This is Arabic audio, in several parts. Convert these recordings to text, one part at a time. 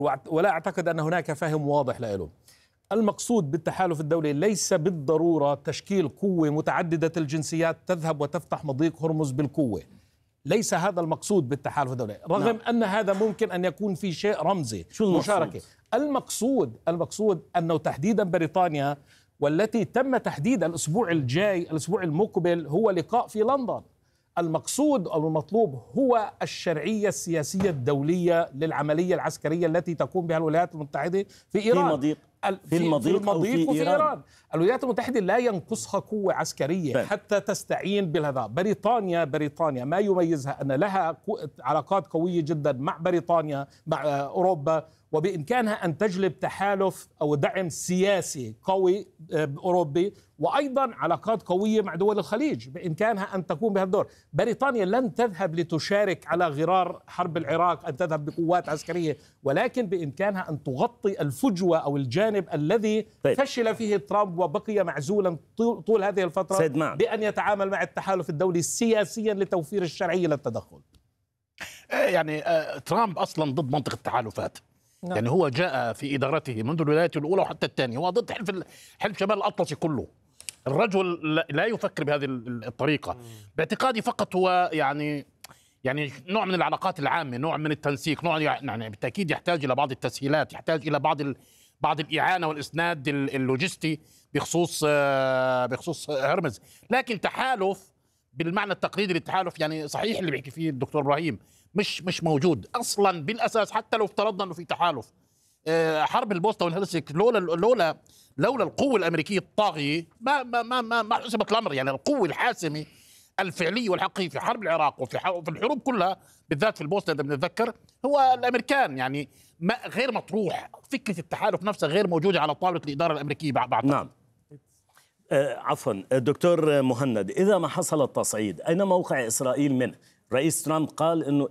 ولا أعتقد أن هناك فهم واضح له. المقصود بالتحالف الدولي ليس بالضرورة تشكيل قوة متعددة الجنسيات تذهب وتفتح مضيق هرمز بالقوة. ليس هذا المقصود بالتحالف الدولي، رغم أن هذا ممكن أن يكون في شيء رمزي مشاركة. المقصود أنه تحديدا بريطانيا، والتي تم تحديد الأسبوع الجاي الأسبوع المقبل هو لقاء في لندن. المقصود أو المطلوب هو الشرعية السياسية الدولية للعملية العسكرية التي تقوم بها الولايات المتحدة في إيران، في المضيق وفي إيران. الولايات المتحدة لا ينقصها قوة عسكرية حتى تستعين بهذا. بريطانيا ما يميزها أن لها علاقات قوية جدا مع بريطانيا، مع أوروبا، وبإمكانها أن تجلب تحالف أو دعم سياسي قوي أوروبي، وأيضا علاقات قوية مع دول الخليج بإمكانها أن تقوم بهذا الدور. بريطانيا لن تذهب لتشارك على غرار حرب العراق، أن تذهب بقوات عسكرية، ولكن بإمكانها أن تغطي الفجوة أو الجانب الذي فشل فيه ترامب وبقي معزولا طول هذه الفترة، بأن يتعامل مع التحالف الدولي سياسيا لتوفير الشرعية للتدخل. يعني ترامب أصلا ضد منطق التحالفات. يعني هو جاء في إدارته منذ الولايات الأولى وحتى الثانية هو ضد حلف شمال الأطلسي كله. الرجل لا يفكر بهذه الطريقة. باعتقادي فقط هو يعني نوع من العلاقات العامة، نوع من التنسيق، نوع يعني بالتأكيد يحتاج إلى بعض التسهيلات، يحتاج إلى بعض الإعانة والإسناد اللوجستي بخصوص هرمز. لكن تحالف بالمعنى التقليدي للتحالف يعني صحيح اللي بيحكي فيه الدكتور إبراهيم مش موجود اصلا بالاساس. حتى لو افترضنا انه في تحالف، حرب البوسطه والهرسك لولا القوه الامريكيه الطاغيه ما حسبت الامر. يعني القوه الحاسمه الفعليه والحقيقيه في حرب العراق وفي الحروب كلها بالذات في البوسطه اذا بنتذكر هو الامريكان. يعني غير مطروح، فكره التحالف نفسها غير موجوده على طاوله الاداره الامريكيه بعد. نعم. عفوا دكتور مهند، اذا ما حصل التصعيد اين موقع اسرائيل منه؟ رئيس ترامب قال انه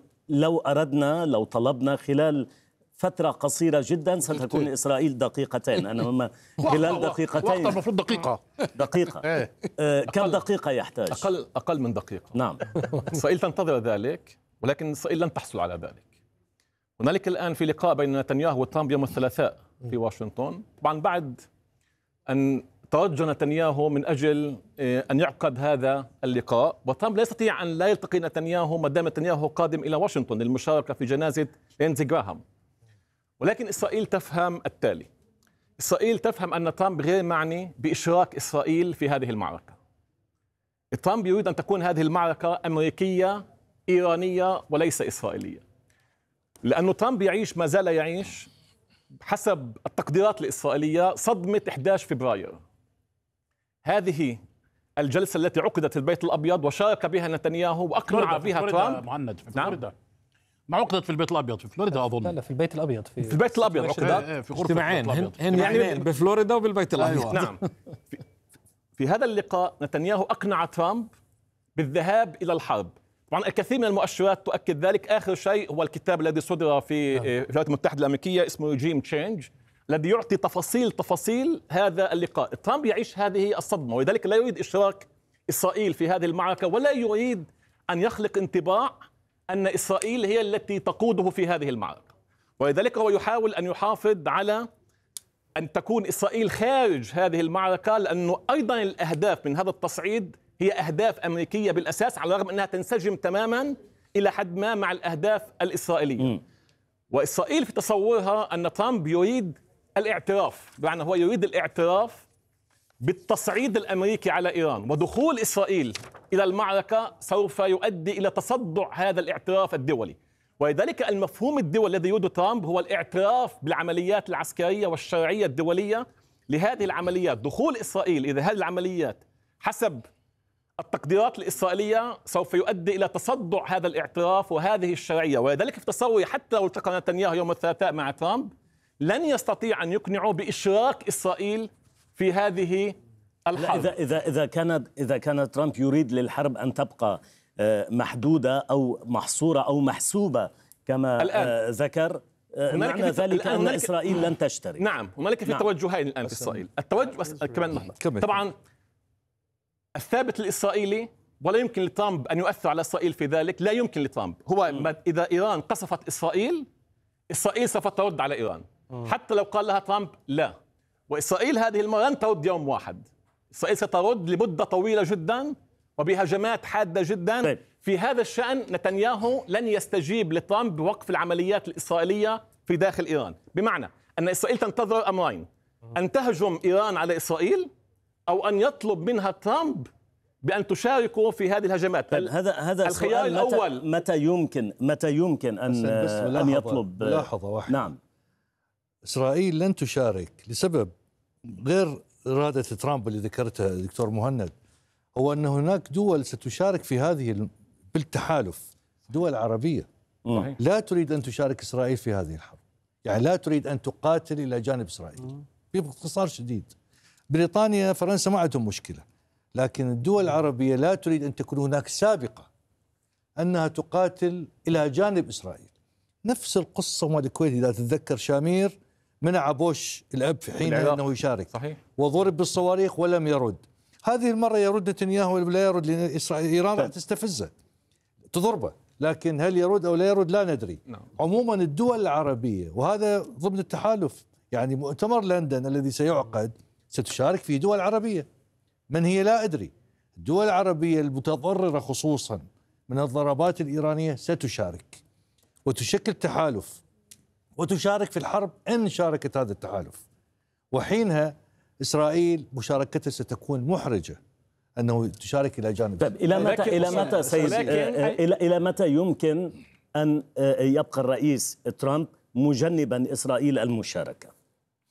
لو طلبنا خلال فترة قصيرة جدا ستكون إسرائيل دقيقتين. أنا خلال دقيقتين. المفروض دقيقة. كم دقيقة يحتاج؟ أقل من دقيقة. نعم. إسرائيل تنتظر ذلك، ولكن إسرائيل لن تحصل على ذلك. هنالك الآن في لقاء بين نتنياهو وترامب يوم الثلاثاء في واشنطن، طبعا بعد أن توجه نتنياهو من أجل أن يعقد هذا اللقاء، وترامب لا يستطيع أن لا يلتقي نتنياهو ما دام نتنياهو قادم إلى واشنطن للمشاركة في جنازة لينزي جراهام. ولكن إسرائيل تفهم التالي: إسرائيل تفهم أن ترامب غير معني بإشراك إسرائيل في هذه المعركة. ترامب يريد أن تكون هذه المعركة أمريكية إيرانية وليس إسرائيلية، لأن ترامب ما زال يعيش حسب التقديرات الإسرائيلية صدمة 11 فبراير. هذه الجلسة التي عقدت في البيت الأبيض وشارك بها نتنياهو وأقنع بها ترامب. مهند في فلوريدا. ما عقدت في البيت الأبيض، في فلوريدا أظن. لا في البيت الأبيض، في البيت الأبيض عقدت في غرفة الأبيض. يعني بفلوريدا وبالبيت الأبيض. نعم. في هذا اللقاء نتنياهو أقنع ترامب بالذهاب إلى الحرب. طبعا الكثير من المؤشرات تؤكد ذلك. آخر شيء هو الكتاب الذي صدر في الولايات المتحدة الأمريكية اسمه ريجيم تشينج، الذي يعطي تفاصيل هذا اللقاء. ترامب يعيش هذه الصدمة، ولذلك لا يريد إشراك إسرائيل في هذه المعركة، ولا يريد أن يخلق انطباع أن إسرائيل هي التي تقوده في هذه المعركة. ولذلك هو يحاول أن يحافظ على أن تكون إسرائيل خارج هذه المعركة، لأنه أيضا الأهداف من هذا التصعيد هي أهداف أمريكية بالأساس، على الرغم أنها تنسجم تماما إلى حد ما مع الأهداف الإسرائيلية. وإسرائيل في تصورها أن ترامب يريد الاعتراف، بمعنى هو يريد الاعتراف بالتصعيد الأمريكي على إيران، ودخول إسرائيل إلى المعركة سوف يؤدي إلى تصدع هذا الاعتراف الدولي. ولذلك المفهوم الدولي الذي يريده ترامب هو الاعتراف بالعمليات العسكرية والشرعية الدولية لهذه العمليات. دخول إسرائيل إذا هذه العمليات حسب التقديرات الإسرائيلية سوف يؤدي إلى تصدع هذا الاعتراف وهذه الشرعية. ولذلك في تصوري حتى لو التقى نتنياهو يوم الثلاثاء مع ترامب لن يستطيع أن يقنعوا بإشراك إسرائيل في هذه الحرب. إذا كان ترامب يريد للحرب أن تبقى محدودة أو محصورة أو محسوبة كما ذكر، معنى ذلك أن إسرائيل لن تشترك. نعم، هنالك في توجهين الآن في إسرائيل. التوجه كمان طبعا الثابت الإسرائيلي، ولا يمكن لترامب أن يؤثر على إسرائيل في ذلك. لا يمكن لترامب، هو إذا إيران قصفت إسرائيل إسرائيل سوف ترد على إيران حتى لو قال لها ترامب لا. وإسرائيل هذه المرة لن ترد يوم واحد، إسرائيل سترد لمدة طويلة جدا وبهجمات حادة جدا. طيب. في هذا الشأن نتنياهو لن يستجيب لترامب بوقف العمليات الإسرائيلية في داخل إيران، بمعنى أن إسرائيل تنتظر أمرين: أن تهجم إيران على إسرائيل أو أن يطلب منها ترامب بأن تشاركوا في هذه الهجمات. طيب هذا الخيار الأول متى يمكن أن يطلب ملاحظة واحدة. نعم. إسرائيل لن تشارك لسبب غير إرادة ترامب اللي ذكرتها دكتور مهند، هو أن هناك دول ستشارك في هذه بالتحالف، دول عربية لا تريد أن تشارك إسرائيل في هذه الحرب، يعني لا تريد أن تقاتل إلى جانب إسرائيل. باختصار شديد، بريطانيا فرنسا ما عندهم مشكلة، لكن الدول العربية لا تريد أن تكون هناك سابقة أنها تقاتل إلى جانب إسرائيل. نفس القصة مال الكويت، إذا تتذكر شامير منع بوش الأب في حينها أنه يشارك، صحيح، وضرب بالصواريخ ولم يرد. هذه المرة يرد نتنياهو ولا يرد، لأن إيران راح تستفزه تضربه، لكن هل يرد أو لا يرد لا ندري. عموما الدول العربية، وهذا ضمن التحالف، يعني مؤتمر لندن الذي سيعقد ستشارك فيه دول عربية. من هي لا أدري. الدول العربية المتضررة خصوصا من الضربات الإيرانية ستشارك وتشكل تحالف وتشارك في الحرب إن شاركت هذا التحالف، وحينها إسرائيل مشاركتها ستكون محرجة أنه تشارك إلى جانب. طيب إلى متى يمكن أن يبقى الرئيس ترامب مجنبا إسرائيل المشاركة؟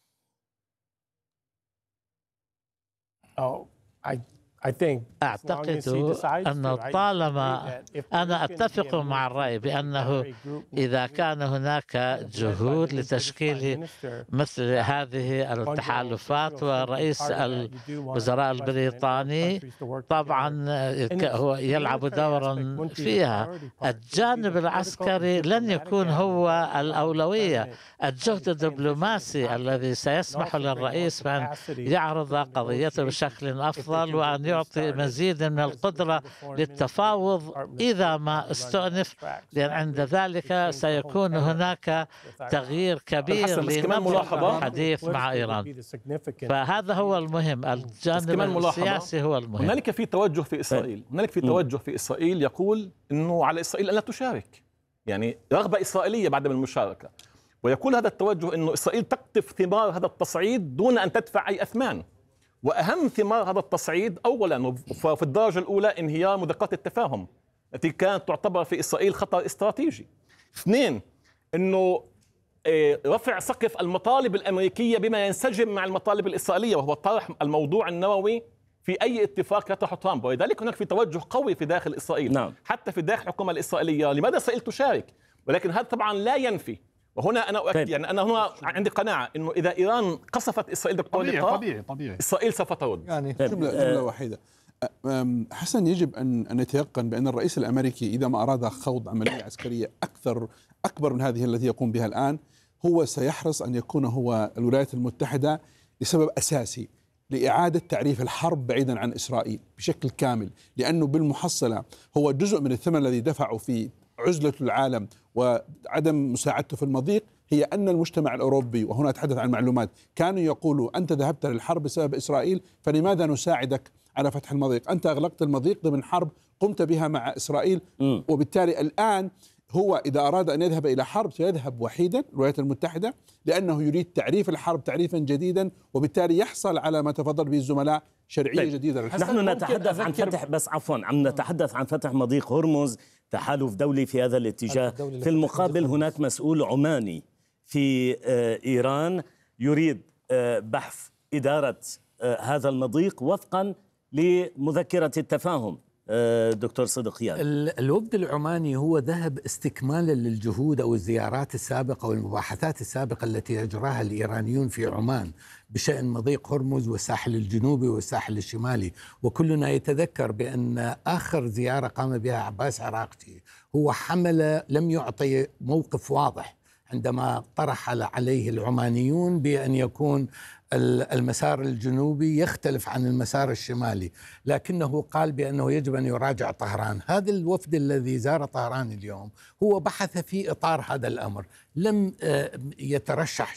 أعتقد أنه طالما أنا أتفق مع الرأي بأنه إذا كان هناك جهود لتشكيل مثل هذه التحالفات، ورئيس الوزراء البريطاني طبعا هو يلعب دورا فيها، الجانب العسكري لن يكون هو الأولوية. الجهد الدبلوماسي الذي سيسمح للرئيس بأن يعرض قضيته بشكل أفضل وأن يعطي مزيد من القدرة للتفاوض إذا ما استأنف، لأن عند ذلك سيكون هناك تغيير كبير لنمط الحديث مع إيران. فهذا هو المهم، الجانب السياسي هو المهم. هنالك في توجه في إسرائيل، هنالك في توجه في إسرائيل يقول أنه على إسرائيل أن لا تشارك، يعني رغبة إسرائيلية بعدم المشاركة، ويقول هذا التوجه أنه إسرائيل تقطف ثمار هذا التصعيد دون أن تدفع أي أثمان. وأهم ثمار هذا التصعيد أولا في الدرجة الأولى انهيار مذكرات التفاهم التي كانت تعتبر في إسرائيل خطر استراتيجي. اثنين، أنه رفع سقف المطالب الأمريكية بما ينسجم مع المطالب الإسرائيلية، وهو طرح الموضوع النووي في أي اتفاق يطرحه ترامب. ولذلك هناك في توجه قوي في داخل إسرائيل، نعم، حتى في داخل الحكومة الإسرائيلية لماذا إسرائيل تشارك. ولكن هذا طبعا لا ينفي، وهنا أنا أؤكد، يعني أنا هنا عندي قناعة إنه إذا إيران قصفت إسرائيل دكتور لقاء طبيعي إسرائيل سوف ترد. يعني جملة واحدة. حسن، يجب أن نتيقن بأن الرئيس الأمريكي إذا ما أراد خوض عملية عسكرية أكبر من هذه التي يقوم بها الآن، هو سيحرص أن يكون هو الولايات المتحدة لسبب أساسي: لإعادة تعريف الحرب بعيدا عن إسرائيل بشكل كامل، لأنه بالمحصلة هو جزء من الثمن الذي دفعه في عزلة العالم وعدم مساعدته في المضيق، هي أن المجتمع الأوروبي، وهنا أتحدث عن معلومات، كانوا يقولوا: أنت ذهبت للحرب بسبب إسرائيل، فلماذا نساعدك على فتح المضيق؟ أنت أغلقت المضيق ضمن حرب قمت بها مع إسرائيل. وبالتالي الآن هو إذا أراد أن يذهب إلى حرب سيذهب وحيدا الولايات المتحدة، لأنه يريد تعريف الحرب تعريفا جديدا، وبالتالي يحصل على ما تفضل به الزملاء شرعية جديدة. نحن نتحدث عن فتح، بس عفوا، عم نتحدث عن فتح مضيق هرمز، تحالف دولي في هذا الاتجاه. في المقابل هناك مسؤول عماني في إيران يريد بحث إدارة هذا المضيق وفقا لمذكرة التفاهم. دكتور صدقيان، الوفد العماني هو ذهب استكمالا للجهود أو الزيارات السابقة والمباحثات السابقة التي يجراها الإيرانيون في عمان بشأن مضيق هرمز والساحل الجنوبي والساحل الشمالي. وكلنا يتذكر بأن آخر زيارة قام بها عباس عراقجي هو حمل، لم يعطي موقف واضح عندما طرح عليه العمانيون بأن يكون المسار الجنوبي يختلف عن المسار الشمالي، لكنه قال بأنه يجب أن يراجع طهران. هذا الوفد الذي زار طهران اليوم هو بحث في إطار هذا الأمر، لم يترشح